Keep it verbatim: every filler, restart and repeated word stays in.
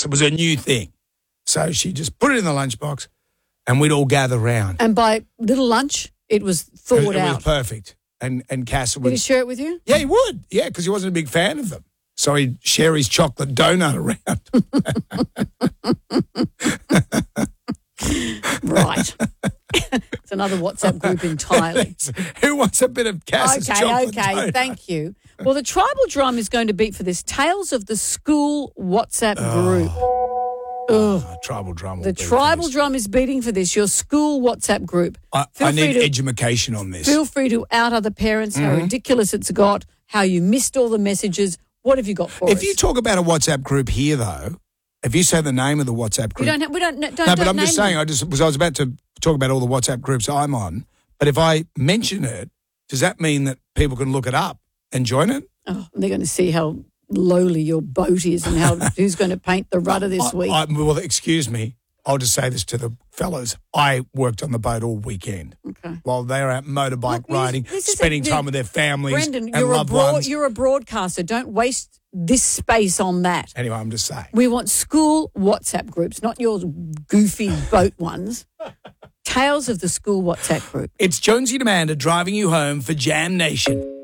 So it was a new thing. So she just put it in the lunchbox and we'd all gather round. And by little lunch, it was thawed it, it out. It was perfect. And and Cass would... Did he share it with you? Yeah, he would. Yeah, because he wasn't a big fan of them. So he'd share his chocolate donut around. Right. It's another WhatsApp group entirely. Who wants a bit of Cass's okay, chocolate Okay, donut? thank you. Well, the tribal drum is going to beat for this. Tales of the School WhatsApp group. Oh, tribal drum. will The beat tribal this. drum is beating for this. Your school WhatsApp group. I, Feel I free need to- education on this. Feel free to out other parents, how Mm-hmm. ridiculous it's got, how you missed all the messages. What have you got for If us? you talk about a WhatsApp group here, though, if you say the name of the WhatsApp we group... don't, have, we don't, no, don't, no, but don't I'm just name saying, them. I just was I was about to talk about all the WhatsApp groups I'm on, but if I mention it, does that mean that people can look it up and join it? Oh, they're going to see how lowly your boat is and how who's going to paint the rudder this I- week. I, well, excuse me. I'll just say this to the fellas. I worked on the boat all weekend Okay. while they were out motorbike Look, this- riding, this is spending a- time with their families Brendan, and you're a, loved broad, ones. you're a broadcaster. Don't waste this space on that. Anyway, I'm just saying. We want school WhatsApp groups, not your goofy boat ones. Tales of the school WhatsApp group. It's Jonesy and Amanda driving you home for Jam Nation.